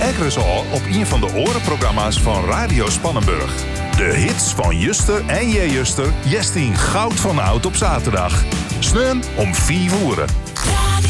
Ekkeres al op een van de orenprogramma's van Radio Spannenburg. De hits van Juster en J. Juster, Jestien goud van oud op zaterdag. Sneun om 4 uur.